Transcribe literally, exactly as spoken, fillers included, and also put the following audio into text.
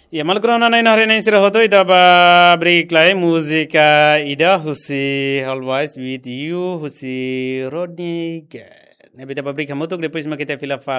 E a malgrona na inore nem será hoto ida ba break lai música ida husi always with you husi Rodney. Ne bita ba break hamoto depois makita fila